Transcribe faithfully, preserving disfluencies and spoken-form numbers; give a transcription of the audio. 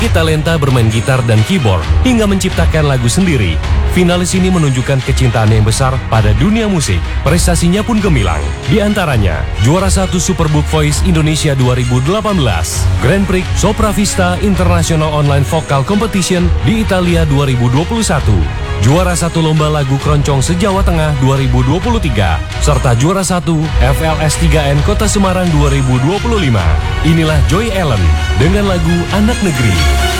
Memiliki talenta bermain gitar dan keyboard hingga menciptakan lagu sendiri, finalis ini menunjukkan kecintaan yang besar pada dunia musik. Prestasinya pun gemilang. Di antaranya, juara satu Superbook Voice Indonesia dua ribu delapan belas, Grand Prix Sopra Vista International Online Vocal Competition di Italia dua ribu dua puluh satu, juara satu Lomba Lagu Keroncong se-Jawa Tengah dua ribu dua puluh tiga, serta juara satu F L S tiga N Kota Semarang dua ribu dua puluh lima. Inilah Joy Allen dengan lagu Anak Negeri.